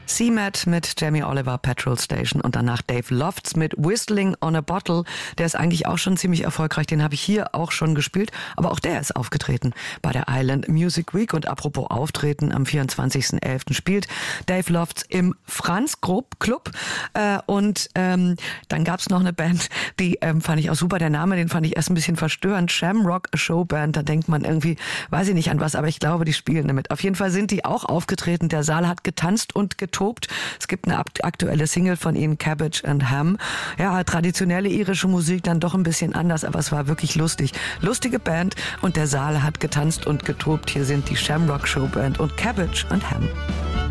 C-Matt mit Jamie Oliver, Petrol Station, und danach Dave Lofts mit Whistling on a Bottle. Der ist eigentlich auch schon ziemlich erfolgreich, den habe ich hier auch schon gespielt, aber auch der ist aufgetreten bei der Island Music Week. Und apropos Auftreten, am 24.11. spielt Dave Lofts im Franz Club. Dann gab's noch eine Band, die fand ich auch super. Der Name, den fand ich erst ein bisschen verstörend. Shamrock Showband, da denkt man irgendwie, weiß ich nicht an was, aber ich glaube, die spielen damit. Auf jeden Fall sind die auch aufgetreten. Der Saal hat getanzt und getobt. Es gibt eine aktuelle Single von ihnen, Cabbage and Ham. Ja, traditionelle irische Musik, dann doch ein bisschen anders, aber es war wirklich lustig. Lustige Band und der Saal hat getanzt und getobt. Hier sind die Shamrock Showband und Cabbage and Ham.